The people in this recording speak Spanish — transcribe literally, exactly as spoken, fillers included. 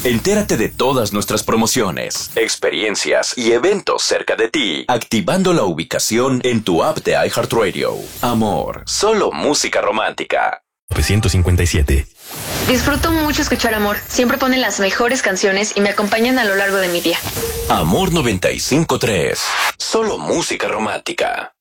Entérate de todas nuestras promociones, experiencias y eventos cerca de ti, activando la ubicación en tu app de iHeartRadio. Amor, solo música romántica. novecientos cincuenta y siete. Disfruto mucho escuchar Amor. Siempre ponen las mejores canciones y me acompañan a lo largo de mi día. Amor noventa y cinco punto tres. Solo música romántica.